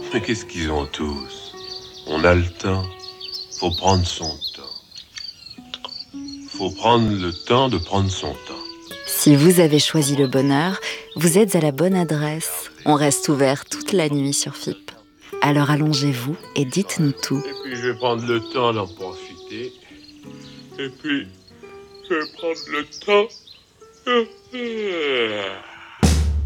Mais qu'est-ce qu'ils ont tous? On a le temps. Faut prendre son temps. Faut prendre le temps de prendre son temps. Si vous avez choisi le bonheur, vous êtes à la bonne adresse. On reste ouvert toute la nuit sur FIP. Alors allongez-vous et dites-nous tout. Et puis je vais prendre le temps d'en profiter. Et puis je vais prendre le temps.